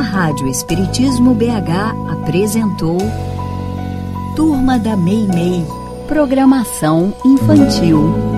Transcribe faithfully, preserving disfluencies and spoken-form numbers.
Rádio Espiritismo B H apresentou Turma da Meimei, programação infantil.